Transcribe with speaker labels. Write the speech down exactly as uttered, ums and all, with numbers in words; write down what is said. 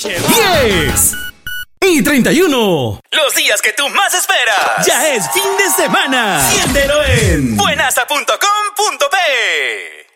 Speaker 1: noche, diez y treinta y uno.
Speaker 2: Los días que tú más esperas.
Speaker 1: Ya es fin de semana. Siéntelo en
Speaker 2: buenasa punto com punto pe.